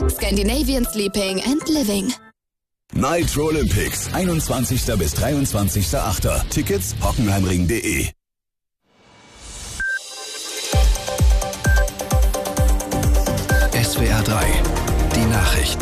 Scandinavian Sleeping and Living. Nitro Olympics, 21. bis 23.8. Tickets hockenheimring.de. SWR 3, die Nachrichten.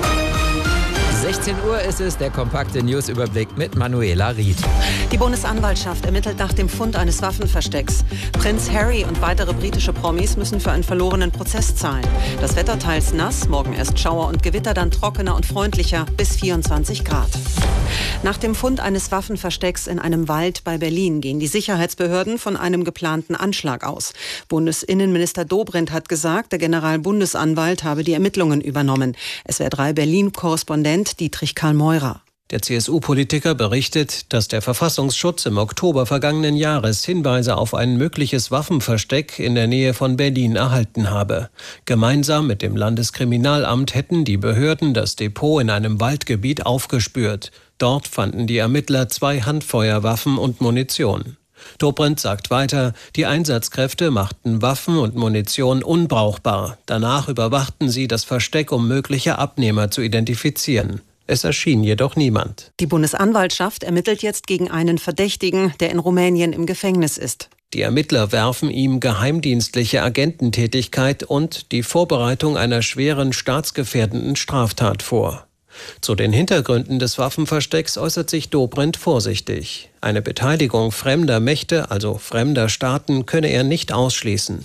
16 Uhr ist es, der kompakte Newsüberblick mit Manuela Ried. Die Bundesanwaltschaft ermittelt nach dem Fund eines Waffenverstecks. Prinz Harry und weitere britische Promis müssen für einen verlorenen Prozess zahlen. Das Wetter teils nass, morgen erst Schauer und Gewitter, dann trockener und freundlicher, bis 24 Grad. Nach dem Fund eines Waffenverstecks in einem Wald bei Berlin gehen die Sicherheitsbehörden von einem geplanten Anschlag aus. Bundesinnenminister Dobrindt hat gesagt, der Generalbundesanwalt habe die Ermittlungen übernommen. SWR 3 Berlin-Korrespondent Dietrich Karl Meurer. Der CSU-Politiker berichtet, dass der Verfassungsschutz im Oktober vergangenen Jahres Hinweise auf ein mögliches Waffenversteck in der Nähe von Berlin erhalten habe. Gemeinsam mit dem Landeskriminalamt hätten die Behörden das Depot in einem Waldgebiet aufgespürt. Dort fanden die Ermittler 2 Handfeuerwaffen und Munition. Dobrindt sagt weiter, die Einsatzkräfte machten Waffen und Munition unbrauchbar. Danach überwachten sie das Versteck, um mögliche Abnehmer zu identifizieren. Es erschien jedoch niemand. Die Bundesanwaltschaft ermittelt jetzt gegen einen Verdächtigen, der in Rumänien im Gefängnis ist. Die Ermittler werfen ihm geheimdienstliche Agententätigkeit und die Vorbereitung einer schweren staatsgefährdenden Straftat vor. Zu den Hintergründen des Waffenverstecks äußert sich Dobrindt vorsichtig. Eine Beteiligung fremder Mächte, also fremder Staaten, könne er nicht ausschließen.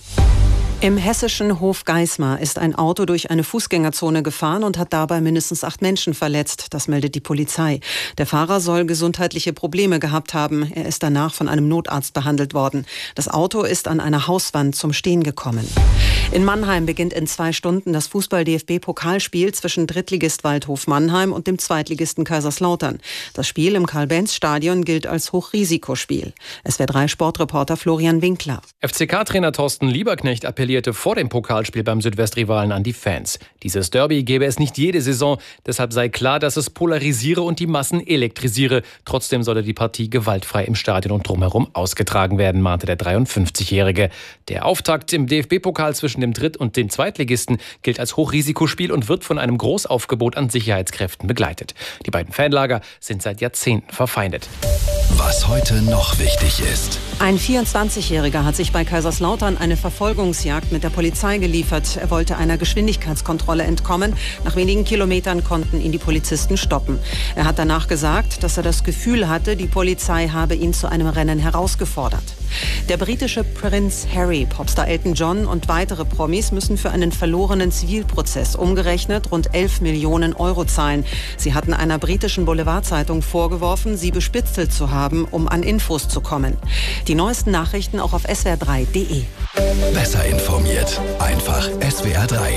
Im hessischen Hofgeismar ist ein Auto durch eine Fußgängerzone gefahren und hat dabei mindestens 8 Menschen verletzt. Das meldet die Polizei. Der Fahrer soll gesundheitliche Probleme gehabt haben. Er ist danach von einem Notarzt behandelt worden. Das Auto ist an einer Hauswand zum Stehen gekommen. In Mannheim beginnt in 2 Stunden das Fußball-DFB-Pokalspiel zwischen Drittligist Waldhof Mannheim und dem Zweitligisten Kaiserslautern. Das Spiel im Karl-Benz-Stadion gilt als Hochrisikospiel. SWR 3 Sportreporter Florian Winkler. FCK-Trainer Thorsten Lieberknecht appellierte vor dem Pokalspiel beim Südwestrivalen an die Fans. Dieses Derby gäbe es nicht jede Saison, deshalb sei klar, dass es polarisiere und die Massen elektrisiere. Trotzdem solle die Partie gewaltfrei im Stadion und drumherum ausgetragen werden, mahnte der 53-Jährige. Der Auftakt im DFB-Pokal zwischen dem Dritt- und dem Zweitligisten gilt als Hochrisikospiel und wird von einem Großaufgebot an Sicherheitskräften begleitet. Die beiden Fanlager sind seit Jahrzehnten verfeindet. Was heute noch wichtig ist. Ein 24-Jähriger hat sich bei Kaiserslautern eine Verfolgungsjagd mit der Polizei geliefert. Er wollte einer Geschwindigkeitskontrolle entkommen. Nach wenigen Kilometern konnten ihn die Polizisten stoppen. Er hat danach gesagt, dass er das Gefühl hatte, die Polizei habe ihn zu einem Rennen herausgefordert. Der britische Prinz Harry, Popstar Elton John und weitere Promis müssen für einen verlorenen Zivilprozess umgerechnet rund 11 Millionen Euro zahlen. Sie hatten einer britischen Boulevardzeitung vorgeworfen, sie bespitzelt zu haben, um an Infos zu kommen. Die neuesten Nachrichten auch auf swr3.de. Besser informiert. Einfach SWR 3.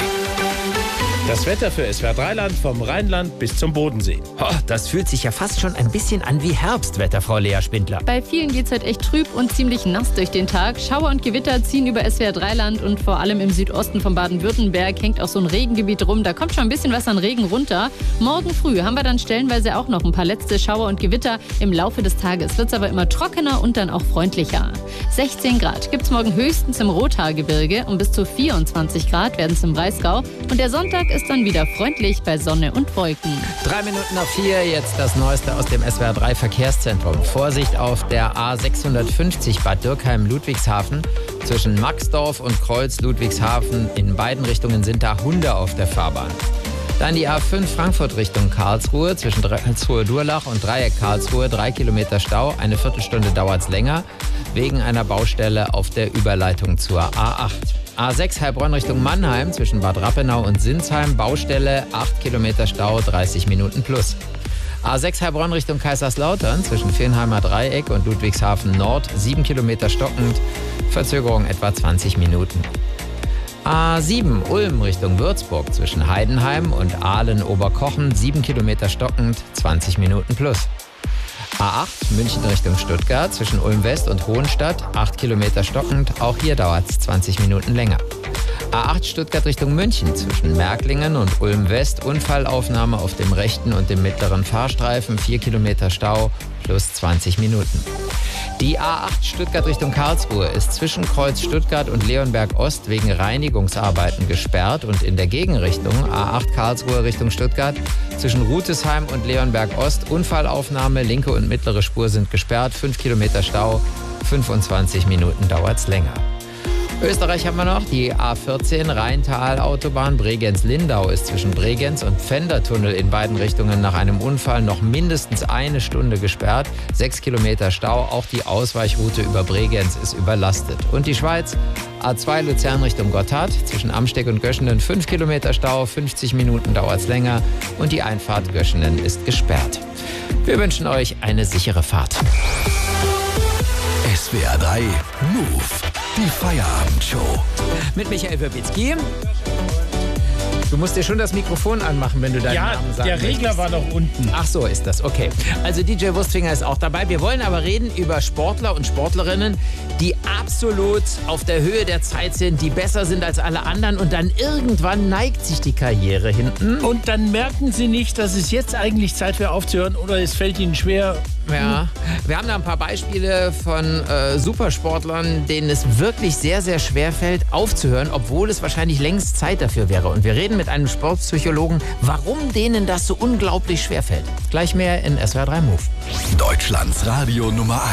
Das Wetter für SWR3-Land vom Rheinland bis zum Bodensee. Oh, das fühlt sich ja fast schon ein bisschen an wie Herbstwetter, Frau Lea Spindler. Bei vielen geht's halt echt trüb und ziemlich nass durch den Tag. Schauer und Gewitter ziehen über SWR3-Land und vor allem im Südosten von Baden-Württemberg hängt auch so ein Regengebiet rum. Da kommt schon ein bisschen was an Regen runter. Morgen früh haben wir dann stellenweise auch noch ein paar letzte Schauer und Gewitter. Im Laufe des Tages wird's aber immer trockener und dann auch freundlicher. 16 Grad gibt's morgen höchstens im Rothaargebirge und bis zu 24 Grad werden es im Breisgau. Und der Sonntag ist dann wieder freundlich bei Sonne und Wolken. 3 Minuten nach 4, jetzt das Neueste aus dem SWR3 Verkehrszentrum. Vorsicht auf der A650 Bad Dürkheim-Ludwigshafen. Zwischen Maxdorf und Kreuz-Ludwigshafen in beiden Richtungen sind da Hunde auf der Fahrbahn. Dann die A5 Frankfurt Richtung Karlsruhe. Zwischen Karlsruhe-Durlach und Dreieck Karlsruhe 3 Kilometer Stau. Eine Viertelstunde dauert es länger wegen einer Baustelle auf der Überleitung zur A8. A6 Heilbronn Richtung Mannheim zwischen Bad Rappenau und Sinsheim. Baustelle, 8 Kilometer Stau, 30 Minuten plus. A6 Heilbronn Richtung Kaiserslautern zwischen Viernheimer Dreieck und Ludwigshafen Nord. 7 Kilometer stockend, Verzögerung etwa 20 Minuten. A7 Ulm Richtung Würzburg zwischen Heidenheim und Aalen-Oberkochen. 7 Kilometer stockend, 20 Minuten plus. A8 München Richtung Stuttgart zwischen Ulm West und Hohenstadt, 8 Kilometer stockend, auch hier dauert es 20 Minuten länger. A8 Stuttgart Richtung München zwischen Märklingen und Ulm West, Unfallaufnahme auf dem rechten und dem mittleren Fahrstreifen, 4 Kilometer Stau plus 20 Minuten. Die A8 Stuttgart Richtung Karlsruhe ist zwischen Kreuz Stuttgart und Leonberg Ost wegen Reinigungsarbeiten gesperrt und in der Gegenrichtung A8 Karlsruhe Richtung Stuttgart zwischen Rutesheim und Leonberg Ost Unfallaufnahme, linke und mittlere Spur sind gesperrt, 5 Kilometer Stau, 25 Minuten dauert's länger. Österreich haben wir noch, die A14 Rheintal-Autobahn Bregenz-Lindau ist zwischen Bregenz und Pfändertunnel in beiden Richtungen nach einem Unfall noch mindestens 1 Stunde gesperrt. 6 Kilometer Stau, auch die Ausweichroute über Bregenz ist überlastet. Und die Schweiz, A2 Luzern Richtung Gotthard, zwischen Amsteg und Göschenen 5 Kilometer Stau, 50 Minuten dauert's länger und die Einfahrt Göschenen ist gesperrt. Wir wünschen euch eine sichere Fahrt. SWR 3 Move. Die Feierabendshow. Mit Michael Wirbicki. Du musst dir schon das Mikrofon anmachen, wenn du deinen Namen sagst. Ja, der Regler war noch unten. Ach so, ist das. Okay. Also DJ Wurstfinger ist auch dabei. Wir wollen aber reden über Sportler und Sportlerinnen, die absolut auf der Höhe der Zeit sind, die besser sind als alle anderen und dann irgendwann neigt sich die Karriere hinten. Und dann merken sie nicht, dass es jetzt eigentlich Zeit wäre aufzuhören oder es fällt ihnen schwer. Ja, wir haben da ein paar Beispiele von Supersportlern, denen es wirklich sehr, sehr schwer fällt, aufzuhören, obwohl es wahrscheinlich längst Zeit dafür wäre. Und wir reden mit einem Sportpsychologen, warum denen das so unglaublich schwer fällt. Gleich mehr in SWR 3 Move. Deutschlands Radio Nummer 1.